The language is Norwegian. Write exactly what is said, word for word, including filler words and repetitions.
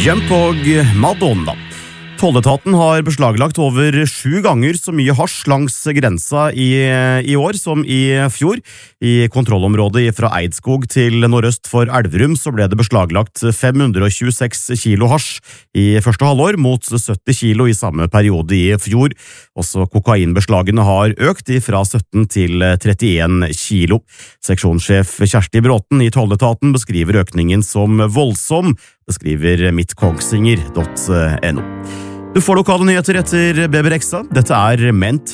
Jump og Madonna. Tolletaten har beslaglagt over sju ganger så mye hasj langs grensa i, i år som i fjor. I kontrollområdet fra Eidskog til nordøst for Elverum så ble det beslaglagt fem hundre og tjueseks kilo hasj i første halvår mot sytti kilo i samme periode i fjor. Også kokainbeslagene har økt fra sytten til trettien kilo. Seksjonssjef Kjersti Bråten i Tolletaten beskriver økningen som voldsom, beskriver mittkongsvinger punktum no. Du får lokale nyheter etter B B Rexha. Dette er Ment